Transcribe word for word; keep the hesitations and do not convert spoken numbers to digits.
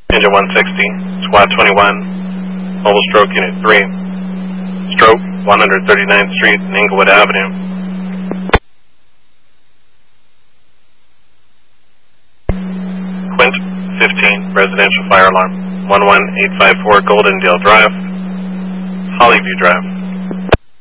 Engine one sixty, Squad twenty-one, Mobile Stroke Unit three, Stroke one thirty-ninth Street and Inglewood Avenue. Quint fifteen, Residential Fire Alarm, one one eight five four Goldendale Drive, Hollyview Drive.